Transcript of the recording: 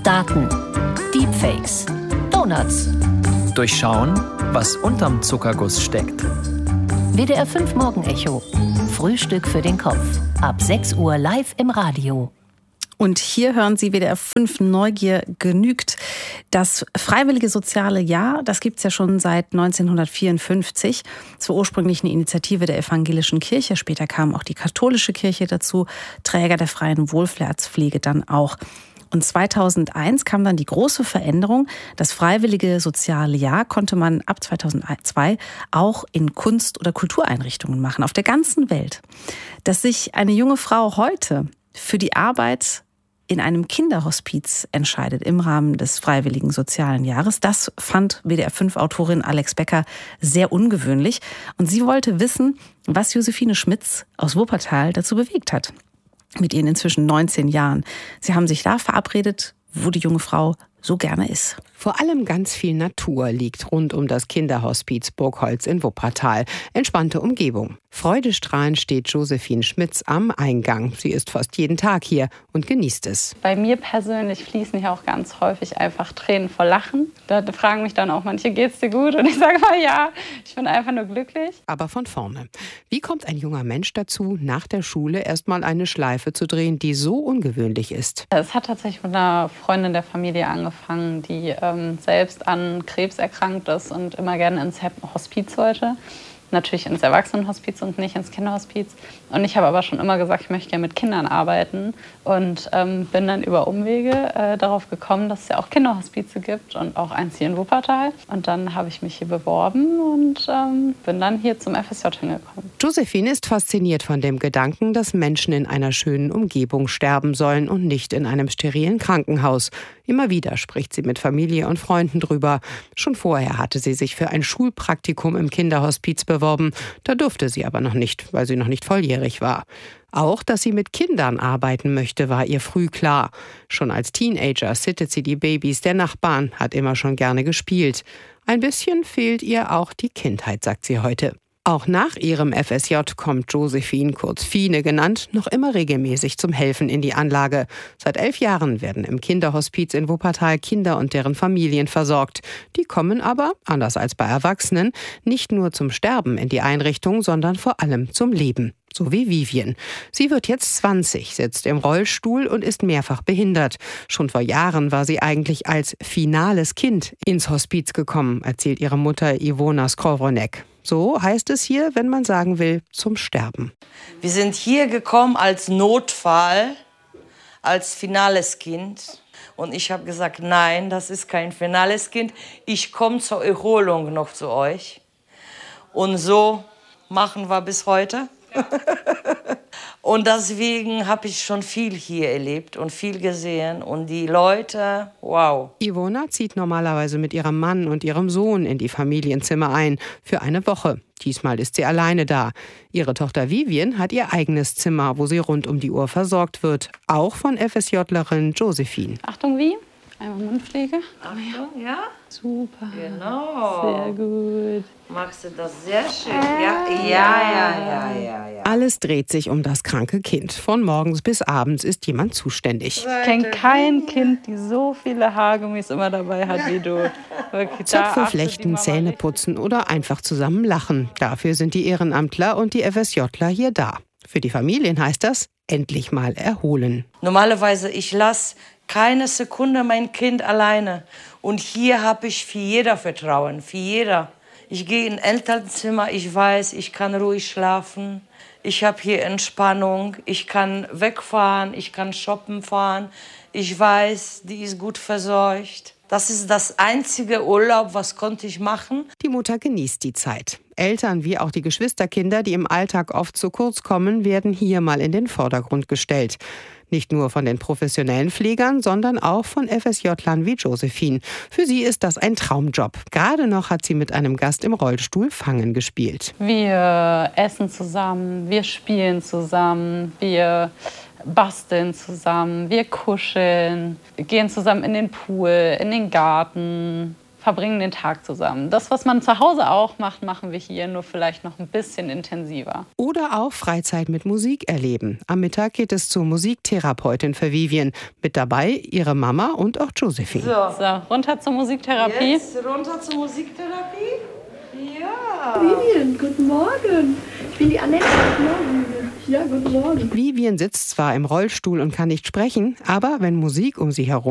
Daten, Deepfakes, Donuts. Durchschauen, was unterm Zuckerguss steckt. WDR 5 Morgenecho. Frühstück für den Kopf. Ab 6 Uhr live im Radio. Und hier hören Sie WDR 5 Neugier genügt. Das Freiwillige Soziale Jahr, das gibt es ja schon seit 1954. Es war ursprünglich eine Initiative der Evangelischen Kirche. Später kam auch die katholische Kirche dazu, Träger der freien Wohlfahrtspflege dann auch. Und 2001 kam dann die große Veränderung. Das Freiwillige Soziale Jahr konnte man ab 2002 auch in Kunst- oder Kultureinrichtungen machen, auf der ganzen Welt. Dass sich eine junge Frau heute für die Arbeit in einem Kinderhospiz entscheidet im Rahmen des Freiwilligen Sozialen Jahres. Das fand WDR-5-Autorin Alex Becker sehr ungewöhnlich. Und sie wollte wissen, was Josephine Schmitz aus Wuppertal dazu bewegt hat. Mit ihren inzwischen 19 Jahren. Sie haben sich da verabredet, wo die junge Frau so gerne ist. Vor allem ganz viel Natur liegt rund um das Kinderhospiz Burgholz in Wuppertal. Entspannte Umgebung. Freudestrahlend steht Josephine Schmitz am Eingang. Sie ist fast jeden Tag hier und genießt es. Bei mir persönlich fließen hier auch ganz häufig einfach Tränen vor Lachen. Da fragen mich dann auch manche, geht's dir gut? Und ich sage mal ja, ich bin einfach nur glücklich. Aber von vorne. Wie kommt ein junger Mensch dazu, nach der Schule erstmal eine Schleife zu drehen, die so ungewöhnlich ist? Es hat tatsächlich mit einer Freundin der Familie angefangen, die selbst an Krebs erkrankt ist und immer gerne ins Hospiz wollte. Natürlich ins Erwachsenenhospiz und nicht ins Kinderhospiz. Und ich habe aber schon immer gesagt, ich möchte gerne mit Kindern arbeiten. Und bin dann über Umwege darauf gekommen, dass es ja auch Kinderhospize gibt und auch eins hier in Wuppertal. Und dann habe ich mich hier beworben und bin dann hier zum FSJ hingekommen. Josephine ist fasziniert von dem Gedanken, dass Menschen in einer schönen Umgebung sterben sollen und nicht in einem sterilen Krankenhaus. Immer wieder spricht sie mit Familie und Freunden drüber. Schon vorher hatte sie sich für ein Schulpraktikum im Kinderhospiz beworben. Da durfte sie aber noch nicht, weil sie noch nicht volljährig war. Auch, dass sie mit Kindern arbeiten möchte, war ihr früh klar. Schon als Teenager sittet sie die Babys der Nachbarn, hat immer schon gerne gespielt. Ein bisschen fehlt ihr auch die Kindheit, sagt sie heute. Auch nach ihrem FSJ kommt Josephine, kurz Fine genannt, noch immer regelmäßig zum Helfen in die Anlage. Seit 11 Jahren werden im Kinderhospiz in Wuppertal Kinder und deren Familien versorgt. Die kommen aber, anders als bei Erwachsenen, nicht nur zum Sterben in die Einrichtung, sondern vor allem zum Leben. So wie Vivien. Sie wird jetzt 20, sitzt im Rollstuhl und ist mehrfach behindert. Schon vor Jahren war sie eigentlich als finales Kind ins Hospiz gekommen, erzählt ihre Mutter Iwona Skowronek. So heißt es hier, wenn man sagen will, zum Sterben. Wir sind hier gekommen als Notfall, als finales Kind. Und ich habe gesagt, nein, das ist kein finales Kind. Ich komme zur Erholung noch zu euch. Und so machen wir bis heute. Und deswegen habe ich schon viel hier erlebt und viel gesehen. Und die Leute, wow. Iwona zieht normalerweise mit ihrem Mann und ihrem Sohn in die Familienzimmer ein. Für eine Woche. Diesmal ist sie alleine da. Ihre Tochter Vivien hat ihr eigenes Zimmer, wo sie rund um die Uhr versorgt wird. Auch von FSJlerin Josephine. Achtung, wie? Einmal Mundpflege. Achtung, ja? Super. Genau. Sehr gut. Magst du das sehr schön? Ja. Alles dreht sich um das kranke Kind. Von morgens bis abends ist jemand zuständig. Ich kenne kein Kind, die so viele Haargummis immer dabei hat wie du. Wirklich, Zöpfe flechten, Zähne putzen oder einfach zusammen lachen. Dafür sind die Ehrenamtler und die FSJler hier da. Für die Familien heißt das, endlich mal erholen. Normalerweise, ich lasse keine Sekunde mein Kind alleine. Und hier habe ich für jeder Vertrauen, für jeder. Ich gehe in Elternzimmer, ich weiß, ich kann ruhig schlafen. Ich habe hier Entspannung, ich kann wegfahren, ich kann shoppen fahren. Ich weiß, die ist gut versorgt. Das ist das einzige Urlaub, was konnte ich machen. Die Mutter genießt die Zeit. Eltern wie auch die Geschwisterkinder, die im Alltag oft zu kurz kommen, werden hier mal in den Vordergrund gestellt. Nicht nur von den professionellen Pflegern, sondern auch von FSJlern wie Josephine. Für sie ist das ein Traumjob. Gerade noch hat sie mit einem Gast im Rollstuhl Fangen gespielt. Wir essen zusammen, wir spielen zusammen, wir basteln zusammen, wir kuscheln, wir gehen zusammen in den Pool, in den Garten. verbringen den Tag zusammen. Das, was man zu Hause auch macht, machen wir hier, nur vielleicht noch ein bisschen intensiver. Oder auch Freizeit mit Musik erleben. Am Mittag geht es zur Musiktherapeutin für Vivian. Mit dabei ihre Mama und auch Josephine. So, runter zur Musiktherapie. Jetzt runter zur Musiktherapie. Ja. Vivian, guten Morgen. Ich bin die Annette. Guten Morgen. Ja, guten Morgen. Vivian sitzt zwar im Rollstuhl und kann nicht sprechen, aber wenn Musik um sie herum